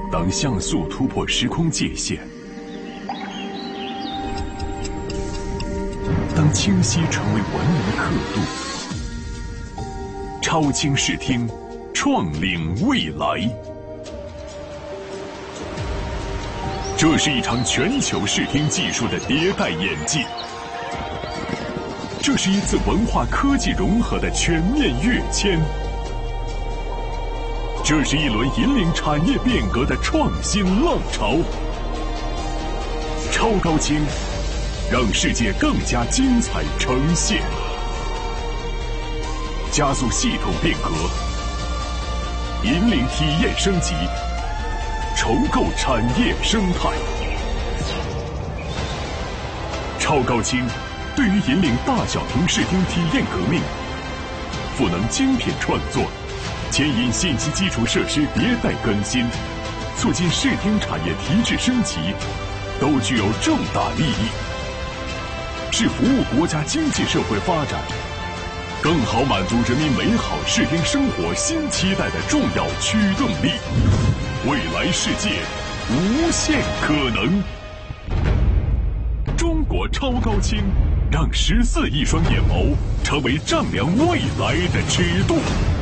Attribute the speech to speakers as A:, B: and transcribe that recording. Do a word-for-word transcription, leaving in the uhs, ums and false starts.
A: 当像素突破时空界限，当清晰成为文明刻度，超清视听，创领未来。这是一场全球视听技术的迭代演进，这是一次文化科技融合的全面跃迁，这是一轮引领产业变革的创新浪潮。超高清，让世界更加精彩呈现，加速系统变革，引领体验升级，重构产业生态。超高清对于引领大小屏视听体验革命，赋能精品创作，牵引信息基础设施迭代更新，促进视听产业提质升级，都具有重大利益，是服务国家经济社会发展，更好满足人民美好视听生活新期待的重要驱动力。未来世界，无限可能。中国超高清，让十四亿双眼眸成为丈量未来的尺度。